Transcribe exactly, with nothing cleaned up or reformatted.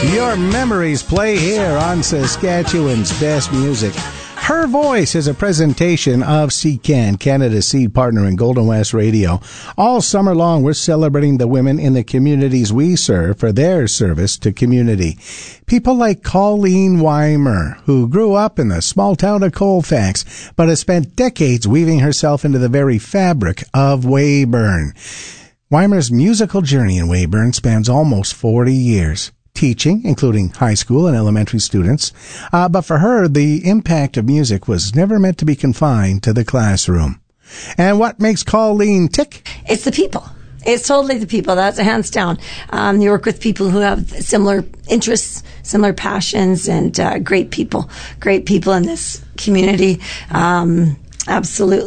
Your memories play here on Saskatchewan's best music. Her Voice is a presentation of C C A N, Canada's seed partner in Golden West Radio. All summer long, we're celebrating the women in the communities we serve for their service to community. People like Colleen Weimer, who grew up in the small town of Colfax, but has spent decades weaving herself into the very fabric of Weyburn. Weimer's musical journey in Weyburn spans almost forty years. Teaching, including high school and elementary students. Uh, but for her, the impact of music was never meant to be confined to the classroom. And what makes Colleen tick? It's the people. It's totally the people. That's a hands down. Um, you work with people who have similar interests, similar passions, and uh, great people. Great people in this community. Um, absolutely.